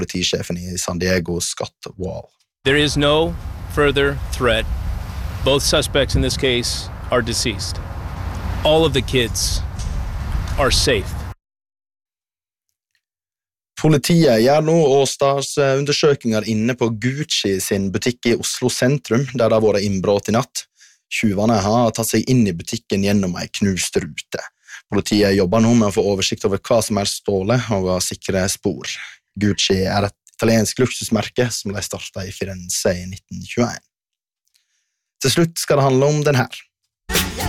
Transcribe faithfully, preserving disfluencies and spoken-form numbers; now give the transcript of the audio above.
politisjefen i San Diego, Scott Wall. There is no further threat. Both suspects in this case are deceased. All of the kids are safe. Politiet gjør nå åstadsundersøkelser inne på Gucci sin butikk i Oslo sentrum, der det har vært innbrudd i natt. Tjuvene har tatt seg inn i butikken gjennom en knust rute. Politiet jobber nå med å få oversikt over hva som er stålet og å sikre spor. Gucci er et italiensk luksusmerke som ble startet i Firenze i nitten tjueen. Til slutt skal det handle om den her.